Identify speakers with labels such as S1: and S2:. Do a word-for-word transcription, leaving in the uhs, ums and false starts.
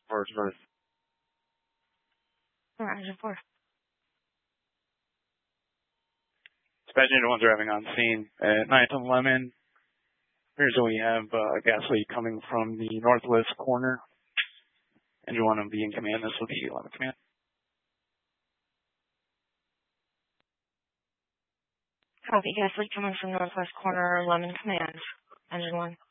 S1: First verse.
S2: Or engine four.
S1: Dispatch engine one's arriving on scene at ninth and Lemon. Here's what we have uh, a gas leak coming from the northwest corner. Engine one will be in command. This will be Lemon command.
S2: Copy. Gas leak coming from northwest corner. Lemon command. Engine one.